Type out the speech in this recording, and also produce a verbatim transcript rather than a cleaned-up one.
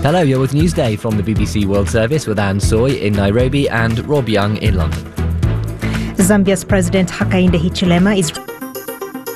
Hello, you're with Newsday from the B B C World Service with Anne Soy in Nairobi and Rob Young in London. Zambia's President Hakainde Hichilema is